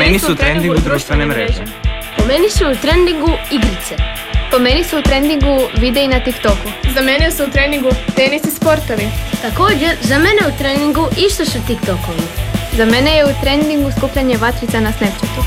meni su u trendingu društvene mreže. Po meni su u trendingu igrice. Po meni su u trendingu videi na TikToku. Za mene su u trendingu tenis i sportovi. Također, za mene u trendingu isto su TikTokovi. Za mene je u trendingu skupljanje vatrica na Snapchatu.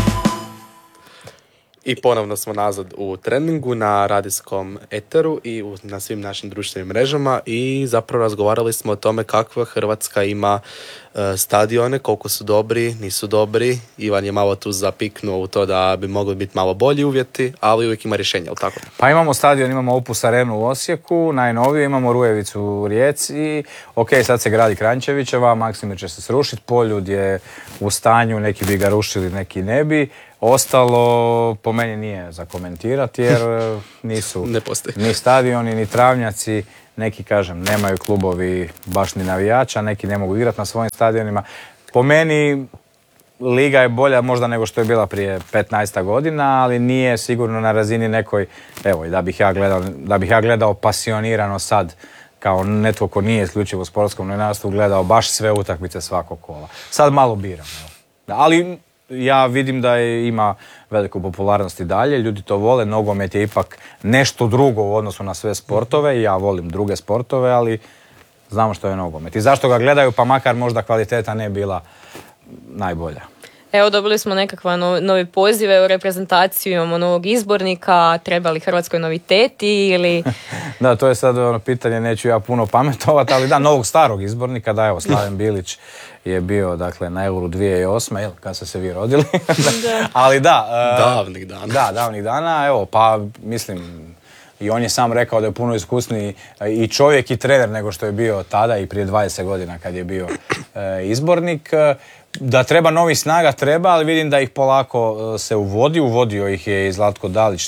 I ponovno smo nazad u trendingu na radijskom eteru i na svim našim društvenim mrežama i zapravo razgovarali smo o tome kakva Hrvatska ima stadione, koliko su dobri, nisu dobri. Ivan je malo tu zapiknuo u to da bi mogli biti malo bolji uvjeti, ali uvijek ima rješenja, ali tako? Pa imamo stadion, imamo Opus Arenu u Osijeku, najnoviju, imamo Rujevicu u Rijeci, ok, sad se gradi Kranjčevićeva, Maksimir će se srušiti, Poljud je u stanju, neki bi ga rušili, neki ne bi. Ostalo po meni nije za komentirati jer nisu ni stadioni, ni travnjaci, neki kažem nemaju klubovi baš ni navijača, neki ne mogu igrati na svojim stadionima. Po meni liga je bolja možda nego što je bila prije 15 godina, ali nije sigurno na razini nekoj, evo, da bih ja gledao pasionirano sad kao netko ko nije isključivo u sportskom novinarstvu gledao baš sve utakmice svakog kola. Sad malo biram, evo. Ali ja vidim da ima veliku popularnost i dalje, ljudi to vole, nogomet je ipak nešto drugo u odnosu na sve sportove, ja volim druge sportove, ali znamo što je nogomet. I zašto ga gledaju, pa makar možda kvaliteta ne bila najbolja. Evo, dobili smo nekakve nove pozive u reprezentaciju, imamo novog izbornika, treba li Hrvatskoj noviteti ili... Da, to je sad ono pitanje, neću ja puno pametovati, ali da, novog starog izbornika, da, evo, Slaven Bilić je bio, dakle, na Euru 2008. Kad ste se vi rodili. Ali da. Davnih dana. Da, davnih dana, evo, pa mislim, i on je sam rekao da je puno iskusniji i čovjek i trener nego što je bio tada i prije 20 godina kad je bio izbornik. Da treba novi snaga, treba, ali vidim da ih polako se uvodio ih je i Zlatko Dalić.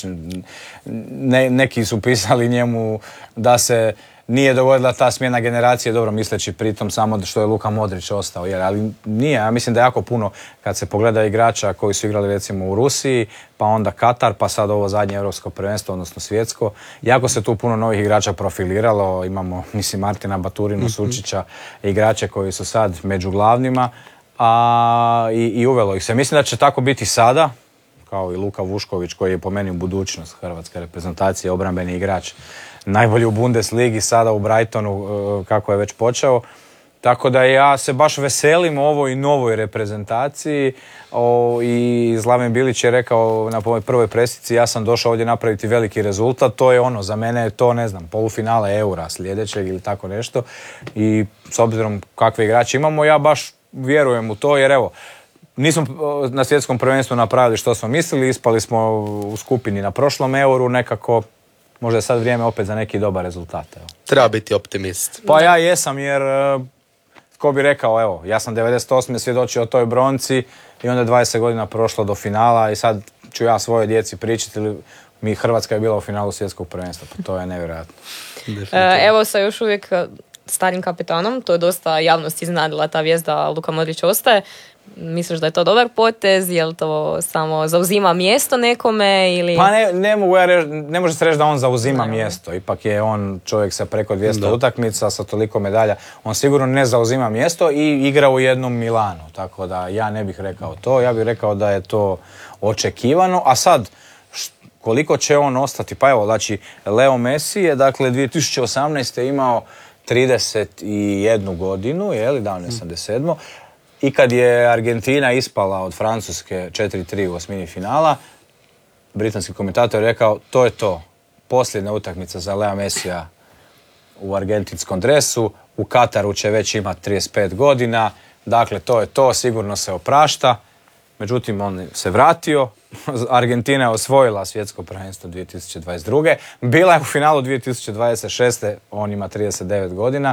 Neki su pisali njemu da se nije dogodila ta smjena generacije, dobro misleći pritom samo što je Luka Modrić ostao, ali nije, ja mislim da je jako puno kad se pogleda igrača koji su igrali recimo u Rusiji, pa onda Katar, pa sad ovo zadnje europsko prvenstvo, odnosno svjetsko. Jako se tu puno novih igrača profiliralo, imamo mislim Martina Baturinu, Sučića, igrače koji su sad među glavnima, i uvelo ih se. Mislim da će tako biti sada, kao i Luka Vušković koji je po meni budućnost hrvatske reprezentacije, obrambeni igrač. Najbolji u Bundesligi, sada u Brightonu kako je već počeo. Tako da ja se baš veselim ovoj novoj reprezentaciji i Slaven Bilić je rekao na prvoj presici ja sam došao ovdje napraviti veliki rezultat, to je ono, za mene je to, ne znam, polufinale Eura sljedećeg ili tako nešto i s obzirom kakve igrače imamo, ja baš vjerujem u to jer evo, nismo na svjetskom prvenstvu napravili što smo mislili, ispali smo u skupini na prošlom Euru, nekako možda je sad vrijeme opet za neki dobar rezultat. Evo. Treba biti optimist. Pa ja jesam jer, ko bi rekao, evo, ja sam 98. svjedočio o toj bronci i onda 20 godina prošlo do finala i sad ću ja svojoj djeci pričati, Hrvatska je bila u finalu svjetskog prvenstva, pa to je nevjerojatno. Evo sa još uvijek starim kapetanom, to je dosta javnost iznenadila ta vijest da Luka Modrić ostaje. Misliš da je to dobar potez, je li to samo zauzima mjesto nekome ili... Pa ne može se reći da on zauzima mjesto, ipak je on čovjek sa preko 200 utakmica, sa toliko medalja, on sigurno ne zauzima mjesto i igra u jednom Milanu, tako da ja ne bih rekao to, ja bih rekao da je to očekivano, a sad koliko će on ostati, pa evo, znači Leo Messi je dakle 2018. imao 31 godinu, davne 87. I kad je Argentina ispala od Francuske 4-3 u osmini finala, britanski komentator je rekao to je to, posljednja utakmica za Lea Messija u argentinskom dresu, u Kataru će već imati 35 godina, dakle to je to, sigurno se oprašta. Međutim, on se vratio, Argentina je osvojila svjetsko prvenstvo 2022. Bila je u finalu 2026. On ima 39 godina,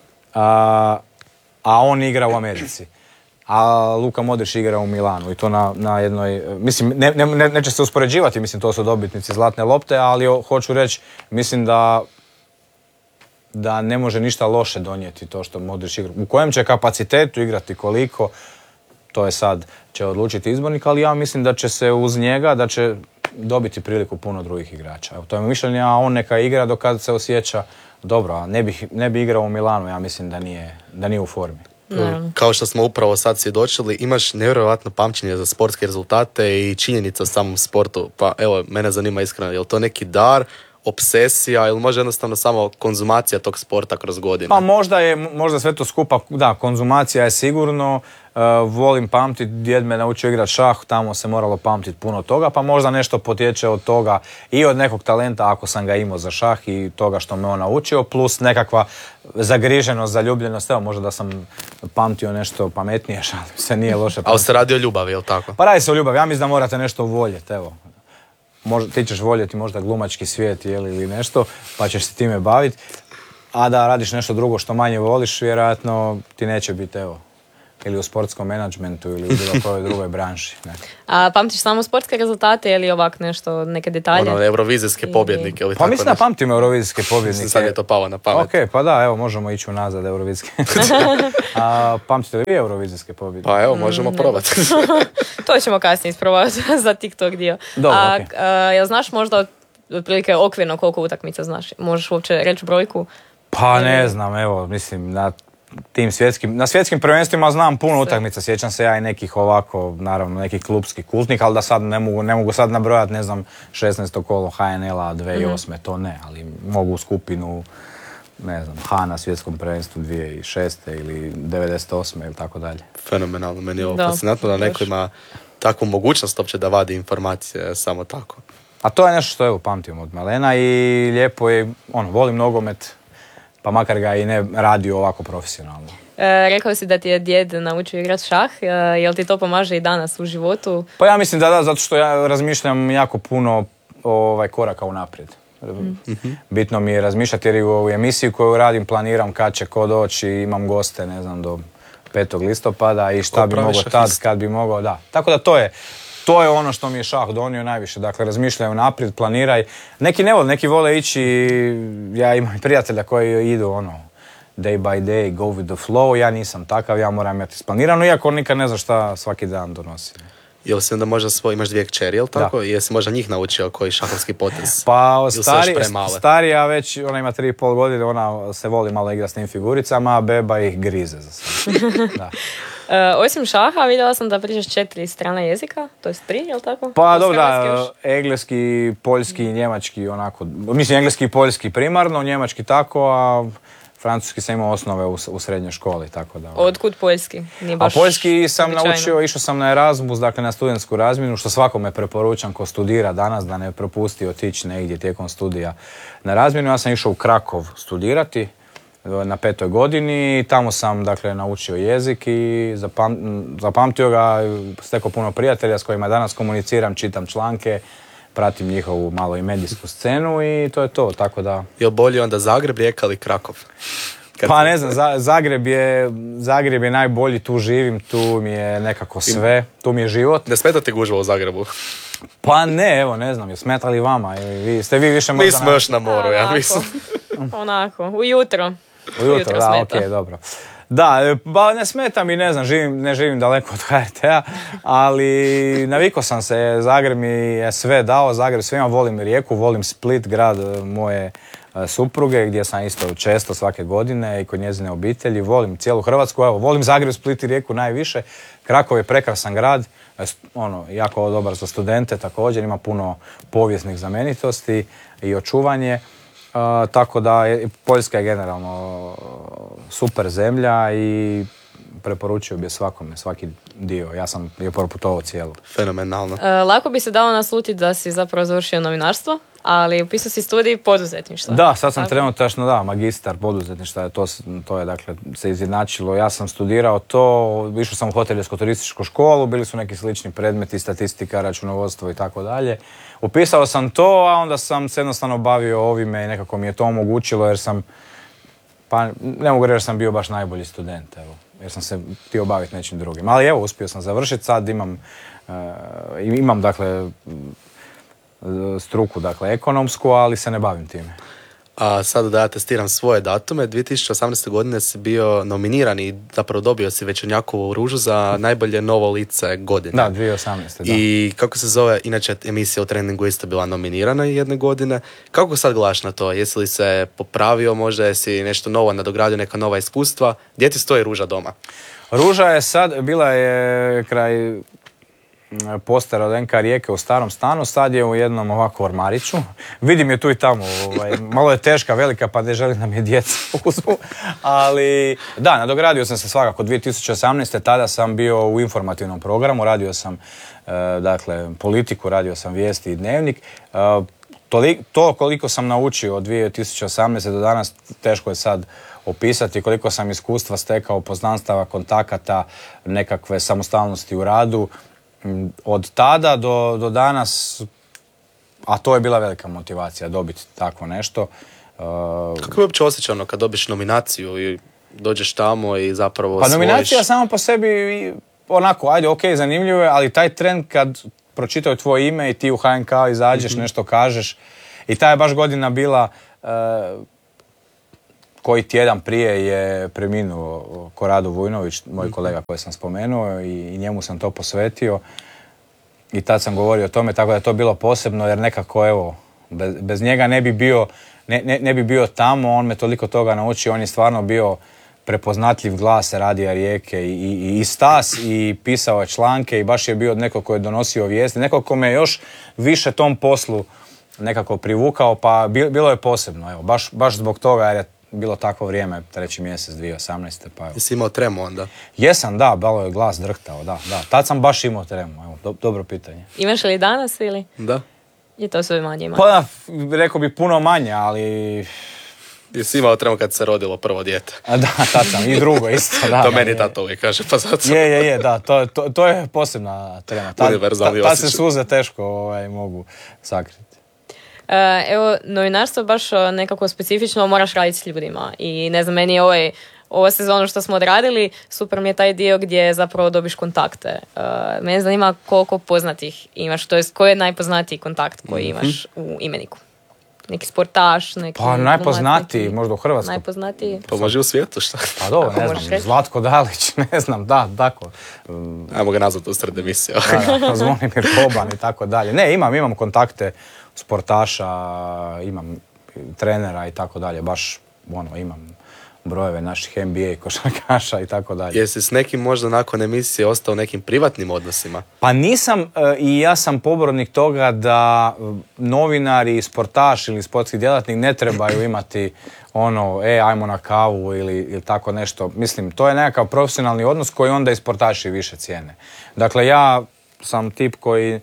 a on igra u Americi. A Luka Modrić igra u Milanu i to na jednoj, mislim, neće se uspoređivati, mislim, to su dobitnici zlatne lopte, ali hoću reći, mislim da ne može ništa loše donijeti to što Modrić igra. U kojem će kapacitetu igrati, koliko, to je sad, će odlučiti izbornik, ali ja mislim da će se uz njega, da će dobiti priliku puno drugih igrača. Evo, to je mišljenje, a on neka igra dok kad se osjeća dobro, a ne bi igrao u Milanu, ja mislim da nije u formi. Naravno. kao što smo upravo sad svjedočili, imaš nevjerojatno pamćenje za sportske rezultate i činjenica o samom sportu. Pa evo, mene zanima iskreno, je li to neki dar, obsesija ili možda jednostavno samo konzumacija tog sporta kroz godine? Pa možda sve to skupa, da, konzumacija je sigurno, volim pamtiti, djed me naučio igrati šah, tamo se moralo pamtiti puno toga, pa možda nešto potječe od toga i od nekog talenta ako sam ga imao za šah i toga što me on naučio, plus nekakva zagriženost, zaljubljenost, evo možda da sam pamtio nešto pametnije, šalim se, nije loše. Ali se radi o ljubavi, je li tako? Pa radi se o ljubavi, ja mislim da morate nešto voljeti, evo. Ti ćeš voljeti možda glumački svijet ili nešto, pa ćeš se time baviti, a da radiš nešto drugo što manje voliš, vjerojatno ti neće biti, evo, ili u sportskom menadžmentu ili u bilo kojoj drugoj branši. Ne. A pamtiš samo sportske rezultate ili ovak nešto, neke detalje? Eurovizijske pobjednike ili Pa tako mislim da pamtim eurovizijske pobjednike. Sad je to palo na pamet. Ok, pa da, evo, možemo ići unazad eurovizijske. A pamtite li vi eurovizijske pobjednike? Pa evo, možemo probati. To ćemo kasnije isprobati za TikTok dio. Dobro, okej. Jel znaš možda otprilike okvirno koliko utakmica znaš? Možeš uopće reći brojku? Pa ne znam, evo, mislim, na svjetskim prvenstvima znam puno utakmica, sjećam se ja i nekih ovako, naravno nekih klubskih kultnih, ali da sad ne mogu sad nabrojati, ne znam, 16. kolo HNL-a 2008. To ne, ali mogu skupinu, ne znam, H na svjetskom prvenstvu 2006. ili 98. ili tako dalje. Fenomenalno, meni je ovo fascinantno da neko ima takvu mogućnost uopće da vadi informacije samo tako. A to je nešto što evo pamtim od malena i lijepo je, volim nogomet, pa makar ga i ne radio ovako profesionalno. Rekao si da ti je djed naučio igrati šah, jel ti to pomaže i danas u životu? Pa ja mislim da, zato što ja razmišljam jako puno koraka unaprijed. Bitno mi je razmišljati jer u emisiji koju radim planiram kad će ko doći, imam goste, ne znam, do 5. listopada i šta bi mogao tad, kad bi mogao, da. Tako da to je ono što mi je šah donio najviše. Dakle, razmišljaj unaprijed, planiraj. Neki vole ići, ja imam prijatelja koji idu day by day, go with the flow. Ja nisam takav, ja moram imati isplanirano, iako nikad ne znam šta svaki dan donosi. Jel si onda možda imaš 2 kćeri, jel tako? Da. Jesi možda njih naučio koji šahovski potez? Pa starija već, ona ima 3,5 godine, ona se voli malo igrati s tim figuricama, a beba ih grize za sve. Da. Osim šaha, vidjela sam da pričaš 4 strana jezika, to je 3, jel tako? Pa dobro, da, engleski, poljski, njemački, onako, mislim engleski i poljski primarno, njemački tako, a francuski sam imao osnove u srednjoj školi, tako da. Otkud poljski? Nije baš a poljski sam običajno naučio, išao sam na Erasmus, dakle na studentsku razmjenu, što svakome preporučam ko studira danas, da ne propusti otići negdje tijekom studija na razmjenu. Ja sam išao u Krakov studirati na 5. godini, tamo sam dakle naučio jezik i zapamtio ga, stekao puno prijatelja s kojima danas komuniciram, čitam članke, pratim njihovu malo i medijsku scenu i to je to, tako da. Je bolje onda Zagreb, Rijeka ili Krakov? Pa ne znam, Zagreb je najbolji, tu živim, tu mi je nekako sve, tu mi je život. Ne smeta ti gužva u Zagrebu? Pa ne, evo, ne znam, je smeta li vama? Ste vi više možda... Mi smo još na moru, ja mislim. Onako, ujutro. Ujutro, da, okej, dobro. Da, ba ne smeta mi, ne znam, ne živim daleko od HRT-a, ali navikao sam se, Zagreb mi je sve dao, Zagreb svima, volim Rijeku, volim Split, grad moje supruge, gdje sam isto često svake godine i kod njezine obitelji, volim cijelu Hrvatsku, evo, volim Zagreb, Split i Rijeku najviše, Krakov je prekrasan grad, jako dobar za studente također, ima puno povijesnih znamenitosti i očuvanje. Tako da Poljska je generalno super zemlja i preporučio bi je svakome, svaki dio. Ja sam je proputovao cijelu. Fenomenalno. Lako bi se dalo naslutiti da si zapravo završio novinarstvo, ali upisao si studij poduzetništva. Da, sad sam trenutačno, magistar poduzetništva, to je dakle se izjednačilo. Ja sam studirao to, išao sam u hotelijersko-turističku školu, bili su neki slični predmeti, statistika, računovodstvo i tako dalje. Upisao sam to, a onda sam se jednostavno bavio ovime i nekako mi je to omogućilo jer sam, pa ne mogu reći da sam bio baš najbolji student, evo, jer sam se htio baviti nečim drugim. Ali evo, uspio sam završiti, sad imam dakle struku, dakle ekonomsku, ali se ne bavim time. A sad da ja testiram svoje datume, 2018. godine si bio nominiran i zapravo dobio si Večernjakovu ružu za najbolje novo lice godine. Da, 2018. Da. I kako se zove, inače emisija u treningu isto bila nominirana jedne godine. Kako sad gledaš na to? Jesi li se popravio, možda jesi nešto novo nadogradio, neka nova iskustva? Gdje ti stoji ruža doma? Ruža je sad, bila je kraj postera od NK Rijeke u starom stanu, sad je u jednom ovako ormariću. Vidim je tu i tamo, malo je teška, velika, pa ne želim da mi je djeca uzmu. Ali da, nadogradio sam se svakako 2018. Tada sam bio u informativnom programu, radio sam dakle politiku, radio sam vijesti i dnevnik. To koliko sam naučio od 2018. do danas teško je sad opisati, koliko sam iskustva stekao, poznanstava, kontakata, nekakve samostalnosti u radu. Od tada do danas, a to je bila velika motivacija dobiti takvo nešto. Kako je uopće osjećaj kad dobiš nominaciju i dođeš tamo i zapravo Pa nominacija sama po sebi onako, ajde, ok, zanimljivo je, ali taj trend kad pročitaju tvoje ime i ti u HNK izađeš, nešto kažeš. I ta je baš godina bila, koji tjedan prije je preminuo Korado Vujnović, moj kolega koji sam spomenuo, i njemu sam to posvetio. I tad sam govorio o tome, tako da je to bilo posebno, jer nekako, evo, bez njega ne bi bio tamo, on me toliko toga naučio, on je stvarno bio prepoznatljiv glas Radija Rijeke i stas, i pisao je članke, i baš je bio neko koji je donosio vijesti, neko ko me još više tom poslu nekako privukao, pa bilo je posebno, evo, baš zbog toga, jer je bilo takvo vrijeme, 3. mjesec 2018. Pa evo. Jesi imao tremu onda? Jesam, da, malo je glas drhtao, da. Tad sam baš imao tremu, evo, dobro pitanje. Imaš li danas ili? Da. Je to sve manje ima? Pa, rekao bi puno manje, ali... Jesi imao tremu kad se rodilo prvo dijete? Da, tad sam, i drugo isto, da. To meni tato uvijek kaže, pa zato... Je, da, to je posebna trema. Tad se suze teško mogu sakriti. Evo, novinarstvo baš nekako specifično, moraš raditi s ljudima i ne znam, meni je ova sezona što smo odradili, super mi je taj dio gdje zapravo dobiš kontakte. Mene zanima koliko poznatih imaš, to jest koji je najpoznatiji kontakt koji imaš u imeniku? Neki sportaš, neki... Pa najpoznatiji, možda u Hrvatskoj. Najpoznatiji? Pa može u svijetu, šta? Pa dobro, ne znam, Zlatko Dalić, ne znam, da, tako. Ajmo ga nazvati u sred emisije. Da, Zvonimir Boban i tako dalje. Ne, imam kontakte sportaša, imam trenera i tako dalje, baš imam brojeve naših NBA košarkaša i tako dalje. Jesi s nekim možda nakon emisije ostao nekim privatnim odnosima? Pa nisam, i ja sam pobornik toga da novinari, sportaš ili sportski djelatnik ne trebaju imati ajmo na kavu ili tako nešto. Mislim, to je nekakav profesionalni odnos koji onda i sportaši više cijene. Dakle, ja sam tip koji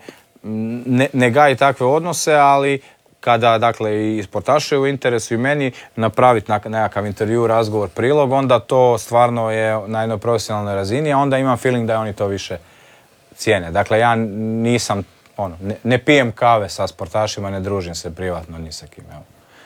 ne gaji takve odnose, ali kada, dakle, i sportašu je u interesu i meni napraviti nekakav intervju, razgovor, prilog, onda to stvarno je na jednoj profesionalnoj razini, a onda imam feeling da oni to više cijene. Dakle, ja nisam, ne pijem kave sa sportašima, ne družim se privatno ni sa kim. Evo.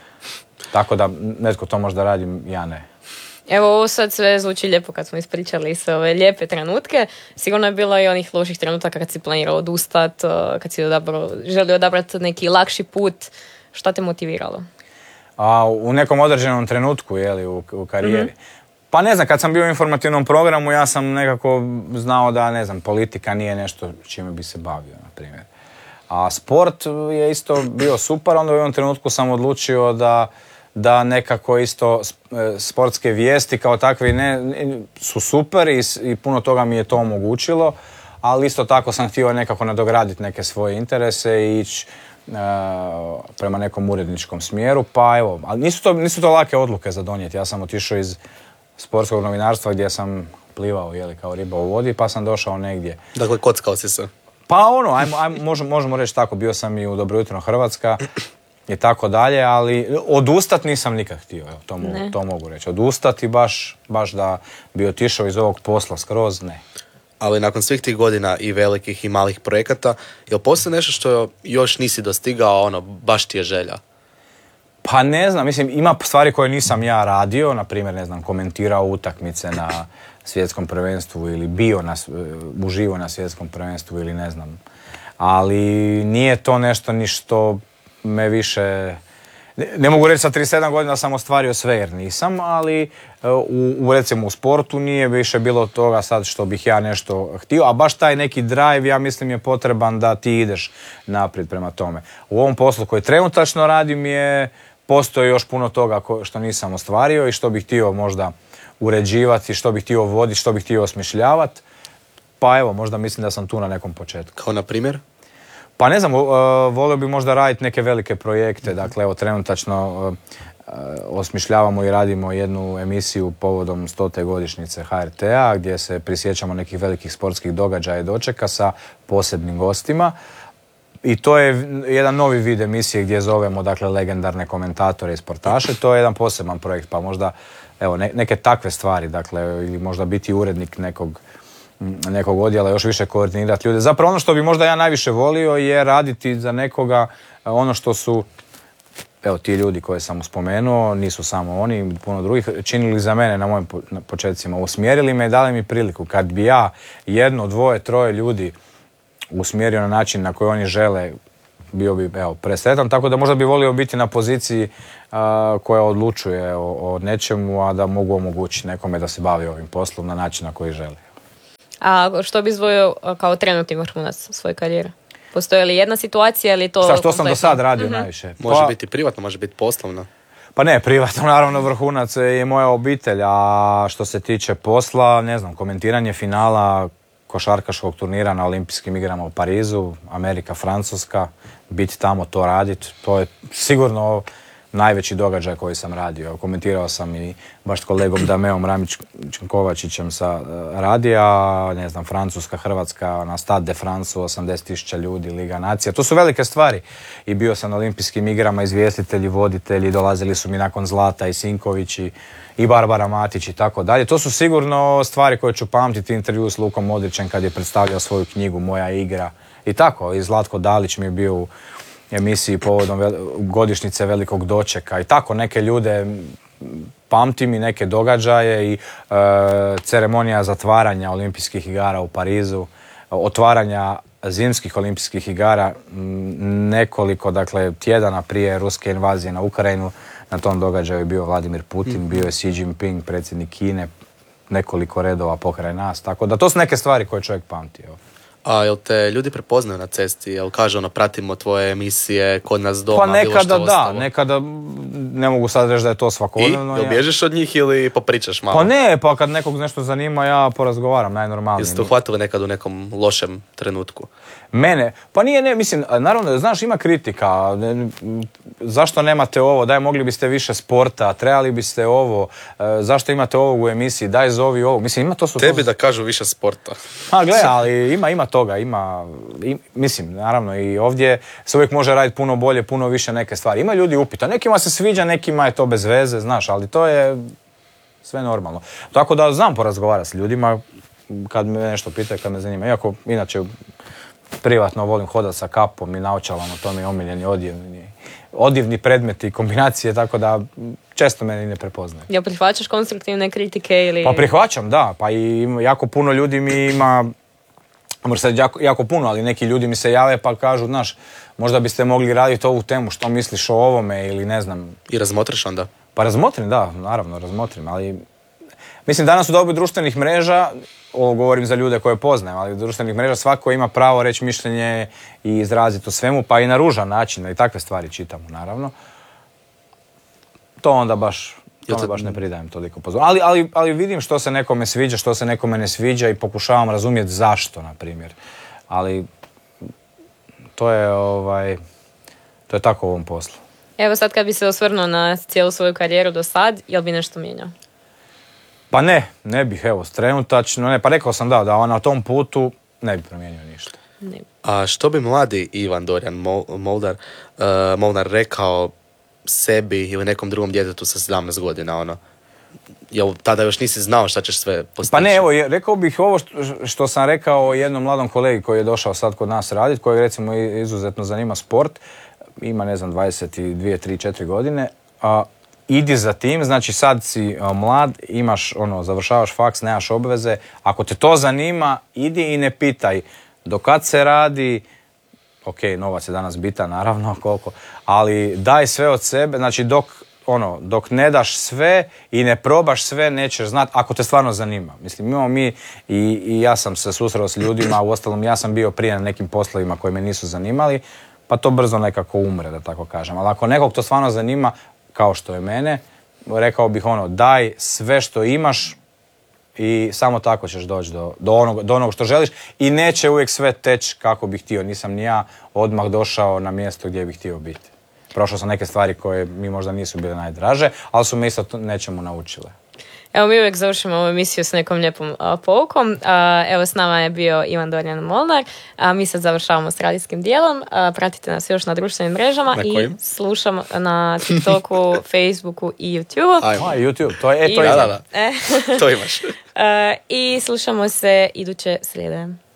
Tako da netko to možda radim, ja ne. Evo, ovo sad sve zvuči lijepo kad smo ispričali sve ove lijepe trenutke. Sigurno je bilo i onih loših trenutaka kad si planirao odustat, kad si želio odabrati neki lakši put. Šta te motiviralo? U nekom određenom trenutku, u karijeri. Pa ne znam, kad sam bio u informativnom programu, ja sam nekako znao da, ne znam, politika nije nešto čime bi se bavio, na primjer. A sport je isto bio super, onda u jednom trenutku sam odlučio da nekako isto sportske vijesti kao takve su super i puno toga mi je to omogućilo, ali isto tako sam htio nekako nadograditi neke svoje interese i ići prema nekom uredničkom smjeru, pa evo, ali nisu to lake odluke za donijeti. Ja sam otišao iz sportskog novinarstva gdje sam plivao kao riba u vodi, pa sam došao negdje. Dakle, kockao si se? Pa možemo reći tako, bio sam i u Dobro jutro Hrvatska i tako dalje, ali odustat nisam nikad htio, to mogu reći. Odustati baš da bi otišao iz ovog posla skroz, ne. Ali nakon svih tih godina i velikih i malih projekata, je li postoji nešto što još nisi dostigao, baš ti je želja? Pa ne znam, mislim, ima stvari koje nisam ja radio, na primjer, ne znam, komentirao utakmice na svjetskom prvenstvu ili bio uživo na svjetskom prvenstvu ili ne znam. Ali nije to nešto ni što me više Ne mogu reći sa 37 godina sam ostvario sve jer nisam, ali recimo u sportu nije više bilo toga sad što bih ja nešto htio, a baš taj neki drive ja mislim je potreban da ti ideš naprijed prema tome. U ovom poslu koji trenutačno radim postoji još puno toga što nisam ostvario i što bih htio možda uređivati, što bih htio voditi, što bih htio osmišljavati. Pa evo, možda mislim da sam tu na nekom početku. Kao na primjer? Pa ne znam, volio bi možda raditi neke velike projekte. Dakle, evo, trenutačno osmišljavamo i radimo jednu emisiju povodom 100. godišnjice HRT-a gdje se prisjećamo nekih velikih sportskih događaja i dočeka sa posebnim gostima. I to je jedan novi vid emisije gdje zovemo dakle, legendarne komentatore i sportaše. To je jedan poseban projekt, pa možda evo, neke takve stvari, dakle, ili možda biti urednik nekog odjela, još više koordinirati ljude. Zapravo ono što bi možda ja najviše volio je raditi za nekoga ono što su, evo ti ljudi koje sam spomenuo, nisu samo oni, puno drugih, činili za mene na mojim početcima. Usmjerili me i dali mi priliku. Kad bi ja 1, 2, 3 ljudi usmjerio na način na koji oni žele, bio bi presretan, tako da možda bi volio biti na poziciji koja odlučuje o nečemu, a da mogu omogućiti nekome da se bavi ovim poslom na način na koji želi. A što bi izdvojio kao trenutni vrhunac svoje karijere? Postoji li jedna situacija ili to... Što sam do sad radio najviše? Može biti privatno, može biti poslovno. Pa ne, privatno naravno vrhunac je moja obitelj, a što se tiče posla, ne znam, komentiranje finala košarkaškog turnira na Olimpijskim igrama u Parizu, Amerika, Francuska, biti tamo, to raditi, to je sigurno najveći događaj koji sam radio. Komentirao sam i baš s kolegom Dameom Ramić-Kovačićem sa radija, ne znam, Francuska, Hrvatska, na Stade de France, 80.000 ljudi, Liga nacija. To su velike stvari. I bio sam na Olimpijskim igrama, izvjestitelji, voditelji, dolazili su mi nakon Zlata i Sinkovići i Barbara Matić i tako dalje. To su sigurno stvari koje ću pamtiti, intervju s Lukom Modrićem kad je predstavljao svoju knjigu Moja igra. I tako, i Zlatko Dalić mi je bio u emisiji povodom godišnjice velikog dočeka i tako neke ljude pamtim i neke događaje i ceremonija zatvaranja Olimpijskih igara u Parizu, otvaranja zimskih Olimpijskih igara nekoliko tjedana prije ruske invazije na Ukrajinu. Na tom događaju je bio Vladimir Putin, bio je Xi Jinping, predsjednik Kine, nekoliko redova pokraj nas, tako da to su neke stvari koje čovjek pamti. Evo. A jel te ljudi prepoznaju na cesti? Jel kažu pratimo tvoje emisije kod nas doma? Pa nekada bilo što da, ostalo? nekada ne mogu sad reći da je to svakodnevno. I jel bježiš od njih ili popričaš malo? Pa ne, pa kad nekog nešto zanima ja porazgovaram najnormalnije. Jeste uhvatili nekad u nekom lošem trenutku? Mene? Pa nije, mislim, naravno, znaš, ima kritika. Zašto nemate ovo? Daj, mogli biste više sporta, trebali biste ovo. Zašto imate ovo u emisiji? Daj, zovi ovo. Mislim, ima to su... Tebi da kažu više sporta. A, gle, ali ima toga, mislim, naravno, i ovdje se uvijek može raditi puno bolje, puno više neke stvari. Ima ljudi upita, nekima se sviđa, nekima je to bez veze, znaš, ali to je sve normalno. Tako da znam porazgovarati s ljudima kad me nešto pitaju, kad me zanima. Iako, inače, privatno volim hodati sa kapom i naočalama, to mi je omiljeni odjevni predmeti i kombinacije, tako da često mene i ne prepoznaju. Jel prihvaćaš konstruktivne kritike ili... Pa prihvaćam, da. Pa i jako puno ljudi mi ima... Možda sad jako puno, ali neki ljudi mi se jave pa kažu, znaš, možda biste mogli raditi ovu temu, što misliš o ovome ili ne znam. I razmotriš onda? Pa razmotrim, da, naravno, razmotrim, ali mislim danas u dobi društvenih mreža, ovo govorim za ljude koje poznajem, ali u društvenih mreža svako ima pravo reći mišljenje i izraziti o svemu, pa i na ružan način, i takve stvari čitamo, naravno. To onda baš ne pridajem toliko pozornosti. Ali vidim što se nekome sviđa, što se nekome ne sviđa i pokušavam razumjeti zašto, na primjer. Ali to je tako u ovom poslu. Evo sad kad bi se osvrnuo na cijelu svoju karijeru do sad, jel bi nešto mijenjao? Pa ne bih, evo, trenutačno, ne, pa rekao sam da na tom putu ne bi promijenio ništa. Ne. A što bi mladi Ivan Dorijan Molnar rekao sebi ili nekom drugom djetetu sa 17 godina, jel tada još nisi znao šta ćeš sve postići? Pa ne, evo, rekao bih ovo što sam rekao jednom mladom kolegi koji je došao sad kod nas raditi, kojeg recimo izuzetno zanima sport, ima, ne znam, 22, 3, 4 godine, idi za tim, znači sad si mlad, imaš, završavaš faks, nemaš obveze, ako te to zanima, idi i ne pitaj do kad se radi, ok, novac je danas bitan, naravno, koliko, ali daj sve od sebe, znači dok ne daš sve i ne probaš sve, nećeš znati ako te stvarno zanima. Mislim, imamo mi i ja sam se susreo s ljudima, uostalom ja sam bio prije na nekim poslovima koji me nisu zanimali, pa to brzo nekako umre, da tako kažem. Ali ako nekog to stvarno zanima, kao što je mene, rekao bih daj sve što imaš i samo tako ćeš doći do onog što želiš i neće uvijek sve teći kako bih htio. Nisam ni ja odmah došao na mjesto gdje bih htio biti. Prošao sam neke stvari koje mi možda nisu bile najdraže, ali su me isto nečemu naučile. Evo, mi uvijek završimo ovu emisiju s nekom lijepom poukom. Evo, s nama je bio Ivan Dorijan Molnar. Mi sad završavamo s radijskim dijelom. Pratite nas još na društvenim mrežama i slušamo na TikToku, Facebooku i YouTubeu. YouTube, to je Da. To imaš. I slušamo se iduće srijede.